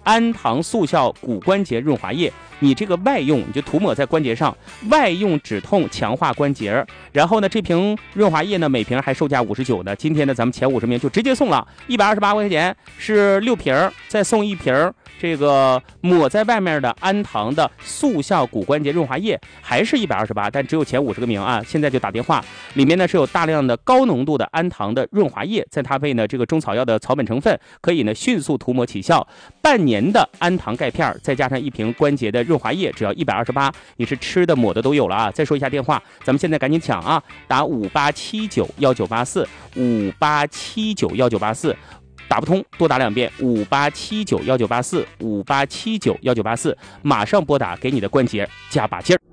安堂速效骨关节润滑液，你这个外用你就涂抹在关节上，外用止痛强化关节。然后呢，这瓶润滑液呢，每瓶还售价59呢，今天呢咱们前50名就直接送了128块钱，是6瓶，再送1瓶这个抹在外面的安堂的速效骨关节润滑液，还是128，但只有前50个名啊！现在就打电话，里面呢是有大量的高浓度的安堂的润滑液，再搭配呢这个中草药的草本成分，可以呢迅速涂抹起效。半年的安堂钙片，再加上1瓶关节的润滑液，只要128，你是吃的抹的都有了啊！再说一下电话，咱们现在赶紧抢啊，打58791984，58791984。打不通多打2遍，58791984，58791984，马上拨打，给你的关节加把劲儿。